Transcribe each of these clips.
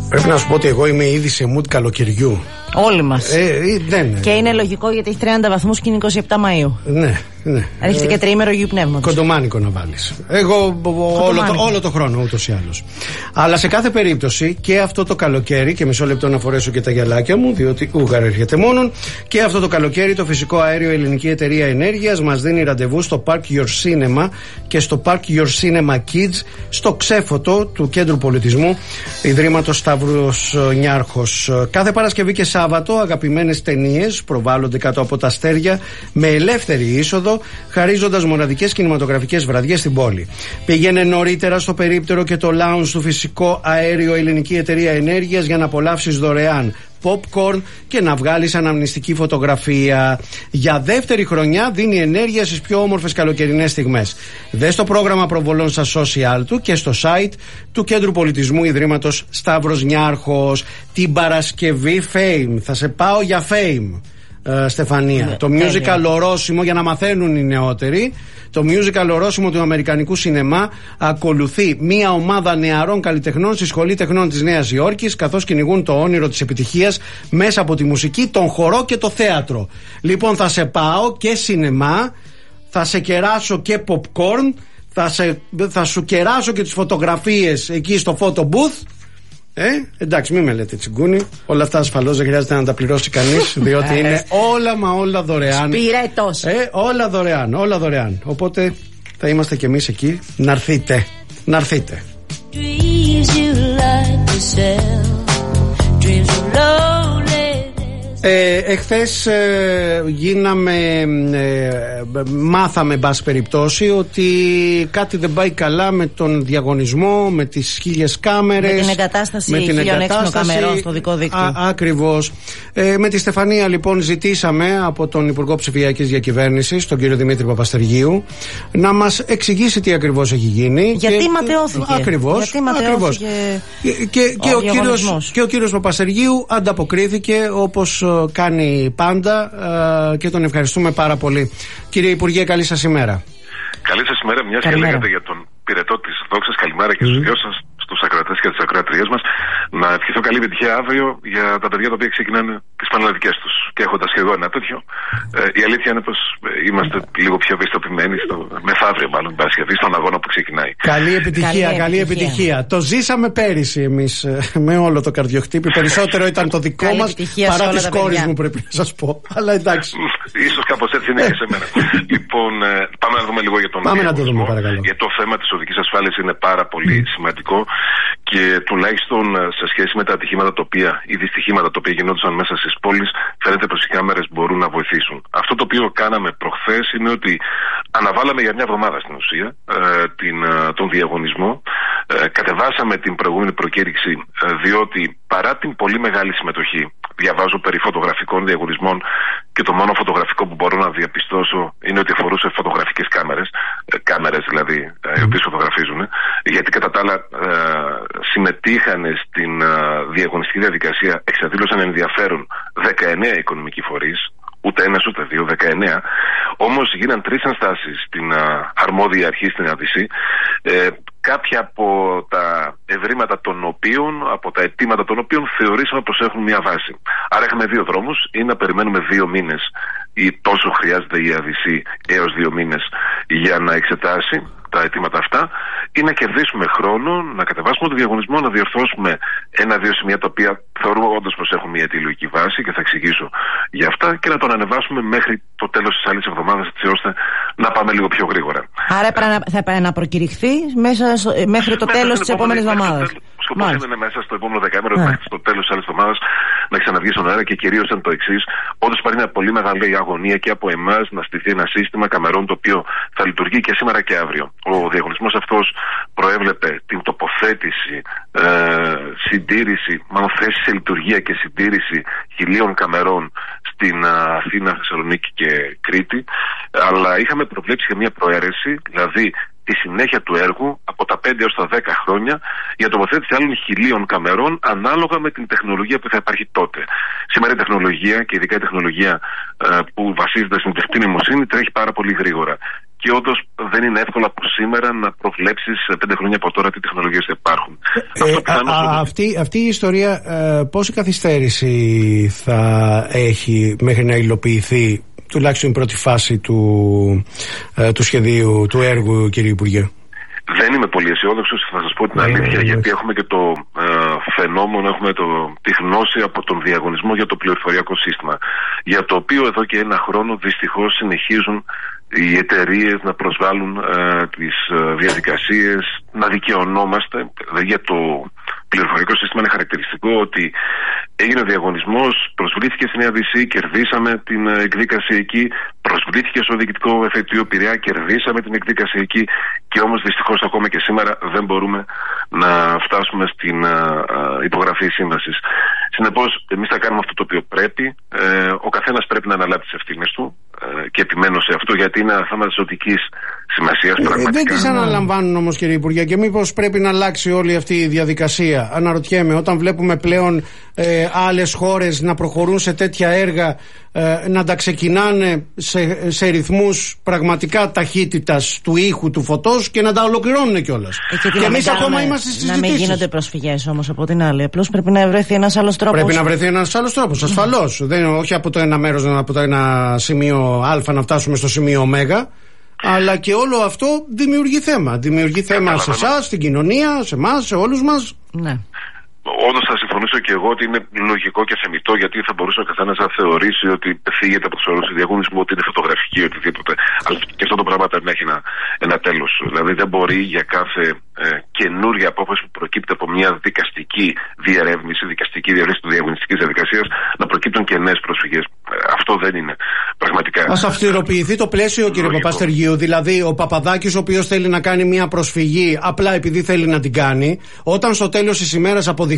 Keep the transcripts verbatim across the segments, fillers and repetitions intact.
Πρέπει να σου πω ότι εγώ είμαι ήδη σε mood καλοκαιριού. Όλοι μας. Ε, ε, ναι, ναι. Και είναι λογικό γιατί έχει τριάντα βαθμούς και είναι είκοσι επτά Μαΐου. Ναι, ναι. Έρχεται και τριήμερο Αγίου Πνεύματος. Κοντομάνικο να βάλεις. Εγώ όλο το, όλο το χρόνο ούτως ή άλλως. Αλλά σε κάθε περίπτωση και αυτό το καλοκαίρι, και μισό λεπτό να φορέσω και τα γυαλάκια μου, διότι ούγαρ έρχεται μόνον, και αυτό το καλοκαίρι το φυσικό αέριο Ελληνική Εταιρεία Ενέργειας μας δίνει ραντεβού στο Park Your Cinema και στο Park Your Cinema Kids, στο ξέφωτο του Κέντρου Πολιτισμού Ιδρύματος Σταύρος Νιάρχος. Κάθε Παρασκευή και Σάββατο αγαπημένες ταινίες προβάλλονται κάτω από τα αστέρια με ελεύθερη είσοδο, χαρίζοντας μοναδικές κινηματογραφικές βραδιές στην πόλη. Πήγαινε νωρίτερα στο περίπτερο και το lounge του φυσικό αέριο Ελληνική Εταιρεία Ενέργειας για να απολαύσεις δωρεάν popcorn και να βγάλεις αναμνηστική φωτογραφία. Για δεύτερη χρονιά δίνει ενέργεια στις πιο όμορφες καλοκαιρινές στιγμές. Δες το πρόγραμμα προβολών στα social του και στο site του Κέντρου Πολιτισμού Ιδρύματος Σταύρος Νιάρχος. Την Παρασκευή Fame. Θα σε πάω για Fame, ε, Στεφανία. Ναι, το musical ορόσημο, για να μαθαίνουν οι νεότεροι, το musical ορόσημο του αμερικανικού σινεμά ακολουθεί μια ομάδα νεαρών καλλιτεχνών στη Σχολή Τεχνών της Νέας Υόρκης, καθώς κυνηγούν το όνειρο της επιτυχίας μέσα από τη μουσική, τον χορό και το θέατρο. Λοιπόν, θα σε πάω και σινεμά, θα σε κεράσω και popcorn, θα, σε, θα σου κεράσω και τις φωτογραφίες εκεί στο photo booth. Ε, εντάξει, μην με λέτε τσιγκούνι. Όλα αυτά ασφαλώς δεν χρειάζεται να τα πληρώσει κανείς, διότι είναι όλα μα όλα δωρεάν. Σπιρέτος. Ε, όλα δωρεάν, όλα δωρεάν. Οπότε θα είμαστε κι εμείς εκεί. Να έρθείτε, να έρθείτε. Ε, εχθές ε, γίναμε, ε, μάθαμε εν πάση περιπτώσει ότι κάτι δεν πάει καλά με τον διαγωνισμό, με τις χίλιες κάμερες, με την εγκατάσταση χίλιων έξι καμερών στο δικό δίκτυο. Α, ακριβώς. Ε, με τη Στεφανία λοιπόν ζητήσαμε από τον Υπουργό Ψηφιακής Διακυβέρνησης, τον κύριο Δημήτρη Παπαστεργίου, να μας εξηγήσει τι ακριβώς έχει γίνει. Γιατί και, ματαιώθηκε. Ακριβώς. Γιατί ματαιώθηκε και, και, και, ο κύριος, και ο κύριος Παπαστεργίου ανταποκρίθηκε όπως κάνει πάντα ε, και τον ευχαριστούμε πάρα πολύ. Κύριε Υπουργέ, καλή σας ημέρα. Καλή σας ημέρα, μιας και λέγατε για τον πυρετό της δόξας. Καλημέρα και στους δυο σας, στους ακροατές και τις ακροατριές μας. Να ευχηθώ καλή επιτυχία αύριο για τα παιδιά τα οποία ξεκινάνε τις πανελλαδικές τους. Και έχοντας και εγώ ένα τέτοιο, ε, η αλήθεια είναι πως είμαστε λίγο πιο ευαισθητοποιημένοι στο μεθαύριο, μάλλον Παρασκευή, στον αγώνα που ξεκινάει. Καλή επιτυχία, καλή, καλή επιτυχία. επιτυχία. Το ζήσαμε πέρυσι εμείς με όλο το καρδιοχτύπη. Περισσότερο ήταν το δικό μας παρά της κόρης μου, πρέπει να σας πω. Αλλά εντάξει. Ίσως κάπως έτσι είναι και σε μένα. Λοιπόν, ε, πάμε να δούμε λίγο για τον Πάμε να το δούμε, παρακαλώ. Για το θέμα της οδικής ασφάλειας είναι πάρα πολύ mm. σημαντικό και τουλάχιστον σε σχέση με τα ατυχήματα τα οποία, ή δυστυχήματα τα οποία γινόντουσαν μέσα στις πόλεις, φαίνεται πως οι κάμερες μπορούν να βοηθήσουν. Αυτό το οποίο κάναμε προχθές είναι ότι αναβάλαμε για μια εβδομάδα στην ουσία ε, την, ε, τον διαγωνισμό. Ε, κατεβάσαμε την προηγούμενη προκήρυξη ε, διότι παρά την πολύ μεγάλη συμμετοχή, διαβάζω περί φωτογραφικών διαγωνισμών και το μόνο φωτογραφικό που μπορώ να διαπιστώσω είναι ότι αφορούσε φωτογραφικές κάμερες, ε, κάμερες δηλαδή, ε, οι οποίες φωτογραφίζουν, γιατί κατά τα άλλα ε, συμμετείχαν στην ε, διαγωνιστική διαδικασία, εξαδήλωσαν ενδιαφέρον δεκαεννέα οικονομικοί φορείς, ούτε ένας ούτε δύο, δεκαεννέα. Όμως γίναν τρεις ενστάσεις στην α, αρμόδια αρχή στην Άδυση, ε, κάποια από τα ευρήματα των οποίων, από τα αιτήματα των οποίων θεωρήσαμε πως έχουν μια βάση. Άρα έχουμε δύο δρόμους, ή να περιμένουμε δύο μήνες ή τόσο χρειάζεται η Άδυση έως δύο μήνες για να εξετάσει τα αιτήματα αυτά, ή να κερδίσουμε χρόνο, να κατεβάσουμε τον διαγωνισμό, να διορθώσουμε ένα-δύο σημεία τα οποία θεωρούμε όντως πως έχουν μια αιτιολογική βάση και θα εξηγήσω για αυτά, και να τον ανεβάσουμε μέχρι το τέλος της άλλης εβδομάδας, έτσι ώστε να πάμε λίγο πιο γρήγορα. Άρα θα πρέπει να προκηρυχθεί μέσα στο, μέχρι το τέλος της επόμενης εβδομάδας. Ο σκοπός είναι μέσα στο επόμενο δεκαήμερο, μέχρι το τέλος της άλλης εβδομάδας, να ξαναβγεί στον αέρα, και κυρίως είναι το εξής. Όντως υπάρχει μια πολύ μεγάλη αγωνία και από εμάς να στηθεί ένα σύστημα καμερών το οποίο θα λειτουργεί και σήμερα και αύριο. Ο διαγωνισμός αυτός προέβλεπε την τοποθέτηση, ε, συντήρηση, μάλλον θέση σε λειτουργία και συντήρηση χιλίων καμερών στην Αθήνα, Θεσσαλονίκη και Κρήτη, αλλά είχαμε προβλέψει και μια προαίρεση, δηλαδή τη συνέχεια του έργου από τα πέντε έως τα δέκα χρόνια για τοποθέτηση άλλων χιλίων καμερών ανάλογα με την τεχνολογία που θα υπάρχει τότε. Σήμερα η τεχνολογία, και ειδικά η τεχνολογία ε, που βασίζεται στην τεχνητή νοημοσύνη, τρέχει πάρα πολύ γρήγορα. και όντως δεν είναι εύκολο από σήμερα να προβλέψεις πέντε χρόνια από τώρα τι τεχνολογίες θα υπάρχουν. Ε, Αυτό ε, α, α, αυτή, αυτή η ιστορία ε, πόση καθυστέρηση θα έχει μέχρι να υλοποιηθεί τουλάχιστον η πρώτη φάση του, ε, του σχεδίου, του έργου, κύριε Υπουργέ? Δεν είμαι πολύ αισιόδοξος, θα σας πω την αλήθεια, γιατί έχουμε και το ε, φαινόμενο, έχουμε το, τη γνώση από τον διαγωνισμό για το πληροφοριακό σύστημα, για το οποίο εδώ και ένα χρόνο δυστυχώς συνεχίζουν οι εταιρείες να προσβάλλουν ε, τις ε, διαδικασίες, να δικαιωνόμαστε. Για το πληροφορικό σύστημα είναι χαρακτηριστικό ότι έγινε ο διαγωνισμός, προσβλήθηκε στην Νέα Δύση, κερδίσαμε την εκδίκαση εκεί, προσβλήθηκε στο διοικητικό εφετείο Πειραιά, κερδίσαμε την εκδίκαση εκεί, και όμως δυστυχώς ακόμα και σήμερα δεν μπορούμε να φτάσουμε στην α, α, υπογραφή σύμβασης. Συνεπώς, εμείς θα κάνουμε αυτό το οποίο πρέπει. Ε, ο καθένας πρέπει να αναλάβει τις ευθύνες του ε, και επιμένω σε αυτό, γιατί είναι ένα θέμα ζωτικής σημασίας πραγματικά. Ε, δεν τις αναλαμβάνουν όμως, κύριε Υπουργέ, και μήπως πρέπει να αλλάξει όλη αυτή η διαδικασία? Αναρωτιέμαι, όταν βλέπουμε πλέον ε, άλλες χώρες να προχωρούν σε τέτοια έργα, ε, να τα ξεκινάνε σε, σε ρυθμούς πραγματικά ταχύτητας του ήχου, του φωτός, και να τα ολοκληρώνουν κιόλας. Ε, και και εμείς ακόμα είμαστε στις συζητήσεις. Να μην γίνονται προσφυγές όμως από την άλλη. Απλώς πρέπει να βρεθεί ένας άλλος τρόπος. Πρέπει να βρεθεί ένας άλλος τρόπος, ασφαλώς. Δεν είναι όχι από το ένα μέρος, από το ένα σημείο Α να φτάσουμε στο σημείο Ω. Αλλά και όλο αυτό δημιουργεί θέμα. Δημιουργεί θέμα σε εσάς, στην κοινωνία, σε εμάς, σε όλους μας. Ναι. Όντως θα συμφωνήσω και εγώ ότι είναι λογικό και θεμιτό, γιατί θα μπορούσε ο καθένας να θεωρήσει ότι φύγεται από τους όρους του διαγωνισμού, ότι είναι φωτογραφική, οτιδήποτε. Αλλά και αυτό το πράγμα πρέπει να έχει ένα, ένα τέλος. Δηλαδή δεν μπορεί για κάθε ε, καινούρια απόφαση που προκύπτει από μια δικαστική διερεύνηση, δικαστική διερεύνηση του διαγωνιστικής διαδικασίας, να προκύπτουν και νέες προσφυγές. Ε, αυτό δεν είναι πραγματικά. Ας αυστηροποιηθεί το πλαίσιο, κύριε Παπαστεργίου. Δηλαδή ο Παπαδάκης, ο οποίος θέλει να κάνει μια προσφυγή απλά επειδή θέλει να την κάνει, όταν στο τέλος της ημέρας αποδειχθεί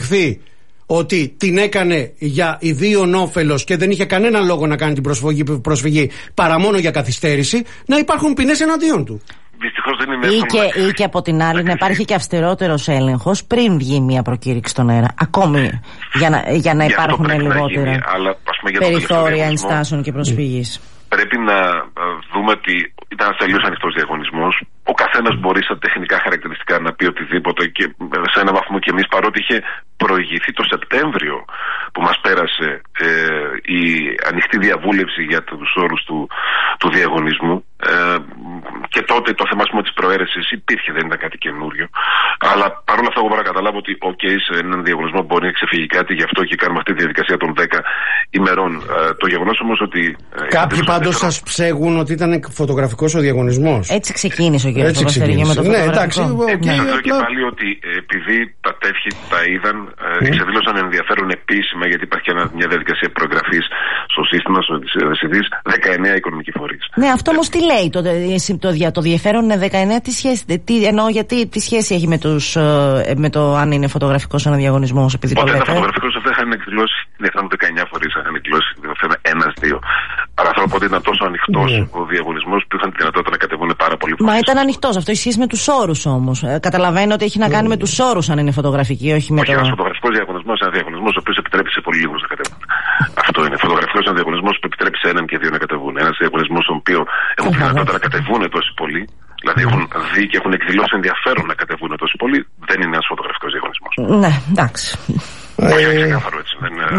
ότι την έκανε για ιδίον όφελος και δεν είχε κανένα λόγο να κάνει την προσφυγή, προσφυγή παρά μόνο για καθυστέρηση, να υπάρχουν ποινές εναντίον του. Δυστυχώς δεν είναι ή, και, ή και από την άλλη να υπάρχει και αυστηρότερος έλεγχος πριν βγει μια προκήρυξη στον αέρα. Ακόμη για να, για να υπάρχουν λιγότερα γίνει, αλλά, πούμε, περιθώρια ενστάσεων και προσφυγής. Πρέπει να δούμε ότι ήταν ένας τελείως ανοιχτός διαγωνισμός. Ο καθένας μπορεί στα τεχνικά χαρακτηριστικά να πει οτιδήποτε, και σε έναν βαθμό και εμείς, παρότι είχε προηγηθεί το Σεπτέμβριο που μας πέρασε ε, η ανοιχτή διαβούλευση για τους όρους του, του διαγωνισμού, ε, και τότε το θέμα της προαίρεσης υπήρχε, δεν ήταν κάτι καινούριο. Αλλά παρόλα αυτά, εγώ μπορώ να καταλάβω ότι okay, σε έναν διαγωνισμό μπορεί να ξεφύγει κάτι, γι' αυτό και κάνουμε αυτή τη διαδικασία των δέκα ημερών. Ε, το γεγονός όμως ότι. Ε, Κάποιοι πάντως σας ψέγουν ότι ήταν φωτογραφικός ο διαγωνισμός. Έτσι ξεκίνησε ο κύριος Παπαστεργίου με το φωτογραφικό. Ναι, εντάξει. Και θα πω και πάλι ότι επειδή τα τεύχη τα είδαν, ε, εξεδήλωσαν ενδιαφέρον επίσημα, γιατί υπάρχει και μια διαδικασία προεγγραφής στο σύστημα, στο ΔΕΣΥΔΙΣ, δεκαεννέα οικονομικοί φορείς. Ναι, αυτό όμως τι λέει, το, το, το ενδιαφέρον είναι δεκαεννέα, τι σχέση, τι, εννοώ, γιατί, τι σχέση έχει με, τους, με το αν είναι φωτογραφικός ένα διαγωνισμός, επειδή το λέτε. Όταν φωτογραφικός δεν είχαν εκδηλώσει, δεν είχαν δεκαεννέα φορείς, είχαν εκδηλώσει ένας-δύο. Άρα θέλω να πω ότι ήταν τόσο ανοιχτός ο διαγωνισμός που είχαν τη δυνατότητα να κατεβούν πάρα πολύ φορείς. Μα ήταν ανοιχτός, αυτό ισχύει με τους όρους όμως. Ε, καταλαβαίνω ότι έχει να κάνει με τους όρους αν είναι φωτογραφική, όχι με όχι, το. Ένας φωτογραφικός διαγωνισμός είναι ένα διαγωνισμός ο οποίος επιτρέπει σε πολύ λίγους να κατεβούν. Αυτό είναι. Φωτογραφικός είναι ένα διαγωνισμός που επιτρέπει σε έναν και δύο να κατεβούν. Ένας διαγωνισμός στον οποίο έχουν τη δυνατότητα να κατεβούν τόσοι πολλοί, δηλαδή έχουν δει και έχουν εκδηλώσει ενδιαφέρον να κατεβούν τόσοι πολλοί, δεν είναι ένας φωτογραφικός διαγωνισμός. Ναι, εντάξει. Όχι, είναι ξεκάθαρο έτσι.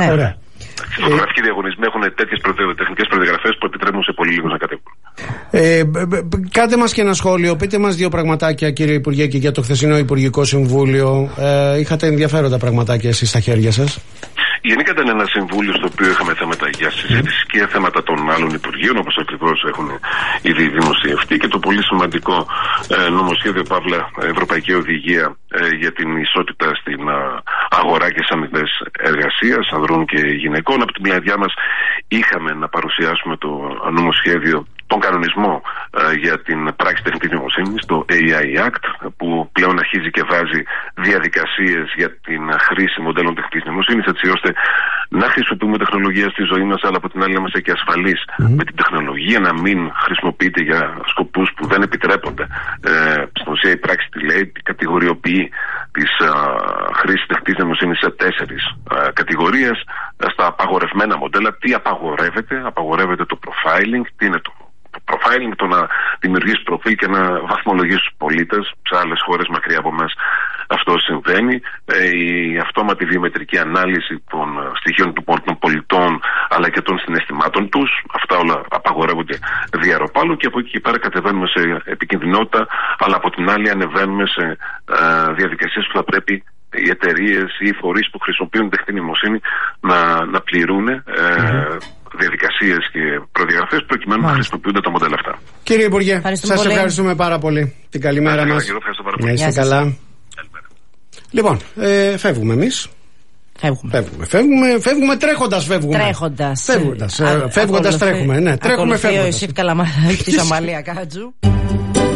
Οι φωτογραφικοί διαγωνισμοί έχουν τέτοιες τεχνικές προδιαγραφές που επιτρέπουν σε πολύ λίγους να κατέβουν. Ε, κάντε μας και ένα σχόλιο, πείτε μας δύο πραγματάκια, κύριε Υπουργέ, και για το χθεσινό Υπουργικό Συμβούλιο. Ε, είχατε ενδιαφέροντα πραγματάκια εσείς στα χέρια σας. Γενικά ήταν ένα συμβούλιο στο οποίο είχαμε θέματα για συζήτηση mm. και θέματα των άλλων Υπουργείων, όπως ακριβώς έχουν ήδη δημοσιευτεί, και το πολύ σημαντικό ε, νομοσχέδιο Παύλα Ευρωπαϊκή Οδηγία ε, για την ισότητα στην ε, αγορά και στις αμοιβές εργασίας ανδρών και γυναικών. Από την πλευρά μας είχαμε να παρουσιάσουμε το νομοσχέδιο, τον κανονισμό ε, για την πράξη τεχνητής νοημοσύνης, το έι άι Act, που πλέον αρχίζει και βάζει διαδικασίες για την χρήση μοντέλων τεχνητής νοημοσύνης, έτσι ώστε να χρησιμοποιούμε τεχνολογία στη ζωή μας, αλλά από την άλλη να είμαστε και ασφαλείς mm-hmm. με την τεχνολογία, να μην χρησιμοποιείται για σκοπούς που δεν επιτρέπονται. Ε, στην ουσία η πράξη τι λέει, κατηγοριοποιεί της α, χρήσης τεχνητής νοημοσύνης σε τέσσερις α, κατηγορίες. Στα απαγορευμένα μοντέλα, τι απαγορεύεται? Απαγορεύεται το profiling, τι είναι το profiling, το να δημιουργήσει προφίλ και να βαθμολογήσει τους πολίτες. Σε άλλες χώρες μακριά από εμάς αυτό συμβαίνει. Ε, η αυτόματη βιομετρική ανάλυση των στοιχείων των πολιτών αλλά και των συναισθημάτων τους. Αυτά όλα απαγορεύονται διαρροπάλου και από εκεί και πέρα κατεβαίνουμε σε επικινδυνότητα, αλλά από την άλλη ανεβαίνουμε σε ε, διαδικασίες που θα πρέπει οι εταιρείες ή οι φορείς που χρησιμοποιούν τεχνητή νοημοσύνη να, να πληρούν ε, mm-hmm. διαδικασίες και προδιαγραφές προκειμένου να χρησιμοποιούνται τα μοντέλα αυτά. Κύριε Υπουργέ, σας ευχαριστούμε πάρα πολύ. Την καλημέρα μας. Να είστε καλά. Λοιπόν, ε, φεύγουμε εμείς. Φεύγουμε. Φεύγουμε, φεύγουμε, φεύγουμε τρέχοντας φεύγουμε. Τρέχοντας. Φεύγοντας, ε, φεύγοντας τρέχουμε. Ναι, τρέχουμε φεύγοντας. Ο Ιωσήφ Καλαμαράκης της Αμαλία Κάτζου.